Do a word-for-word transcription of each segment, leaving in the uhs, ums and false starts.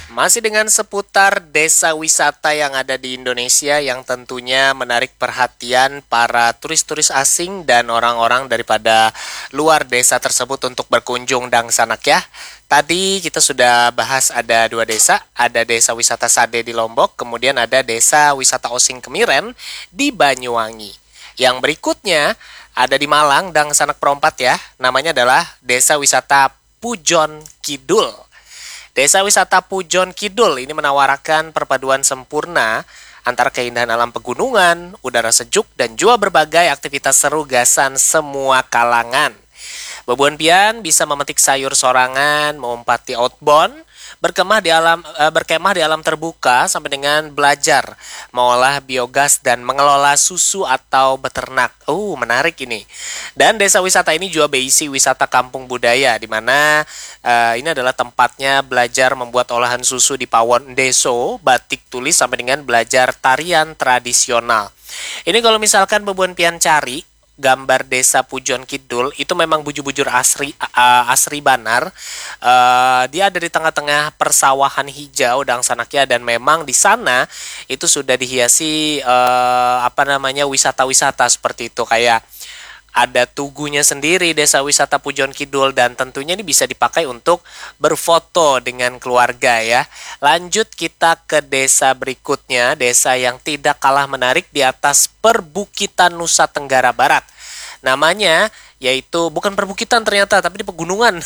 Masih dengan seputar desa wisata yang ada di Indonesia yang tentunya menarik perhatian para turis-turis asing dan orang-orang daripada luar desa tersebut untuk berkunjung dan sanak ya. Tadi kita sudah bahas ada dua desa, ada desa wisata Sade di Lombok, kemudian ada desa wisata Osing Kemiren di Banyuwangi. Yang berikutnya ada di Malang dan Sanak Perompat ya, namanya adalah desa wisata Pujon Kidul. Desa wisata Pujon Kidul ini menawarkan perpaduan sempurna antara keindahan alam pegunungan, udara sejuk, dan juga berbagai aktivitas seru gasan semua kalangan. Bebuan pian bisa memetik sayur sorangan, mengumpati outbound, berkemah di alam eh, berkemah di alam terbuka sampai dengan belajar mengolah biogas dan mengelola susu atau beternak. Oh, menarik ini. Dan desa wisata ini juga berisi wisata kampung budaya di mana eh, ini adalah tempatnya belajar membuat olahan susu di pawon deso, batik tulis sampai dengan belajar tarian tradisional. Ini kalau misalkan bebuan pian cari gambar desa Pujon Kidul itu memang bujur-bujur asri uh, asri banar. Uh, dia ada di tengah-tengah persawahan hijau dan sanakya dan memang di sana itu sudah dihiasi uh, apa namanya wisata-wisata seperti itu kayak ada tugunya sendiri desa wisata Pujon Kidul dan tentunya ini bisa dipakai untuk berfoto dengan keluarga ya. Lanjut kita ke desa berikutnya, desa yang tidak kalah menarik di atas perbukitan Nusa Tenggara Barat. Namanya yaitu bukan perbukitan ternyata tapi di pegunungan.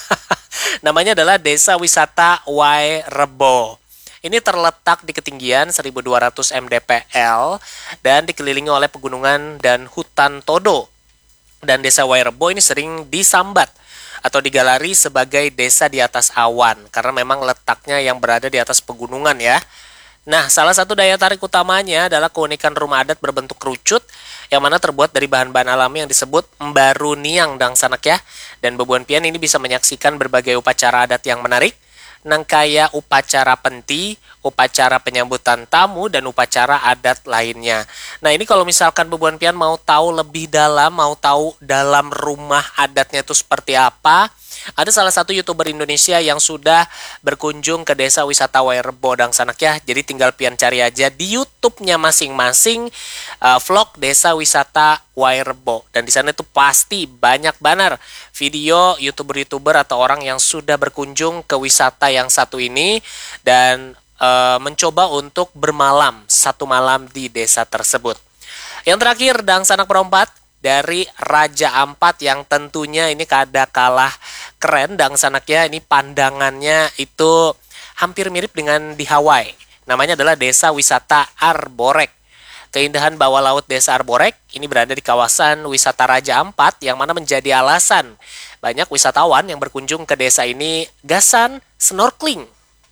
Namanya adalah desa wisata Wairebo. Ini terletak di ketinggian seribu dua ratus mdpl dan dikelilingi oleh pegunungan dan hutan Todo. Dan desa Wairebo ini sering disambat atau digalari sebagai desa di atas awan karena memang letaknya yang berada di atas pegunungan ya. Nah, salah satu daya tarik utamanya adalah keunikan rumah adat berbentuk kerucut yang mana terbuat dari bahan-bahan alami yang disebut mbaru niang dan sanak ya. Dan bebuan pian ini bisa menyaksikan berbagai upacara adat yang menarik, nangkaya upacara penti, upacara penyambutan tamu, dan upacara adat lainnya. Nah ini kalau misalkan bebuan pian mau tahu lebih dalam, mau tahu dalam rumah adatnya itu seperti apa, ada salah satu YouTuber Indonesia yang sudah berkunjung ke desa wisata Wairebo dan sanak ya. Jadi tinggal pian cari aja di YouTube-nya masing-masing uh, vlog desa wisata Wairebo. Dan di sana itu pasti banyak banget video YouTuber-YouTuber atau orang yang sudah berkunjung ke wisata yang satu ini dan uh, mencoba untuk bermalam satu malam di desa tersebut. Yang terakhir dan sanak perompat dari Raja Ampat yang tentunya ini kada kalah keren dan sanaknya ini pandangannya itu hampir mirip dengan di Hawaii. Namanya adalah desa wisata Arborek. Keindahan bawah laut desa Arborek ini berada di kawasan wisata Raja Ampat yang mana menjadi alasan banyak wisatawan yang berkunjung ke desa ini gasan snorkeling.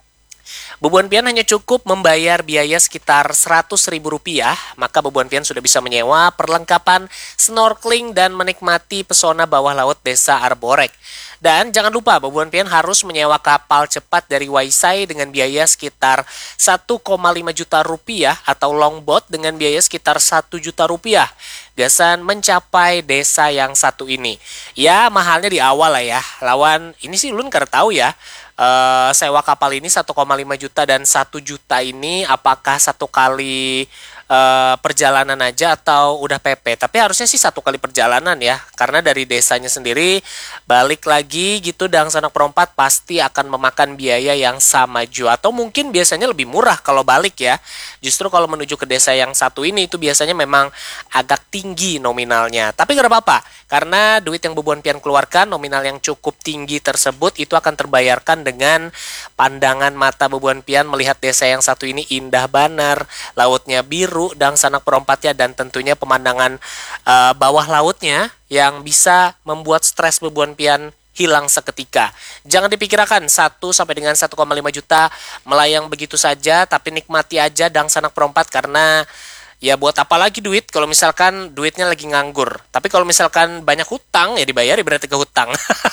Bebuan pian hanya cukup membayar biaya sekitar seratus ribu rupiah, maka bebuan pian sudah bisa menyewa perlengkapan snorkeling dan menikmati pesona bawah laut desa Arborek. Dan jangan lupa bebuan pian harus menyewa kapal cepat dari Waisai dengan biaya sekitar satu koma lima juta rupiah atau longboat dengan biaya sekitar satu juta rupiah. Gasan mencapai desa yang satu ini. Ya mahalnya di awal lah ya. Lawan ini sih ulun kada tahu ya. Uh, sewa kapal ini satu koma lima juta dan satu juta ini apakah satu kali uh, perjalanan aja atau udah P P. Tapi harusnya sih satu kali perjalanan ya. Karena dari desanya sendiri balik lagi gitu dan sanak perompat pasti akan memakan biaya yang sama juga. Atau mungkin biasanya lebih murah kalau balik ya. Justru kalau menuju ke desa yang satu ini itu biasanya memang agak tinggi nominalnya. Tapi gak apa-apa. Karena duit yang bebuan pian keluarkan nominal yang cukup tinggi tersebut itu akan terbayarkan dengan pandangan mata bebuan pian melihat desa yang satu ini indah banar, lautnya biru dan sanak perompatnya dan tentunya pemandangan uh, bawah lautnya yang bisa membuat stres bebuan pian hilang seketika. Jangan dipikirkan satu sampai dengan satu koma lima juta melayang begitu saja, tapi nikmati aja dan sanak perompat karena ya buat apa lagi duit kalau misalkan duitnya lagi nganggur. Tapi kalau misalkan banyak hutang ya dibayar berarti ke hutang.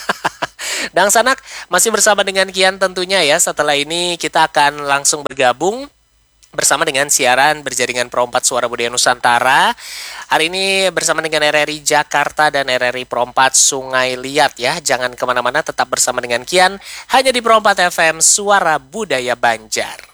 Dan sanak masih bersama dengan Kian tentunya ya. Setelah ini kita akan langsung bergabung bersama dengan siaran berjaringan Pro empat Suara Budaya Nusantara. Hari ini bersama dengan R R I Jakarta dan R R I Pro empat Sungai Liat ya. Jangan kemana-mana, tetap bersama dengan Kian hanya di Pro empat F M Suara Budaya Banjar.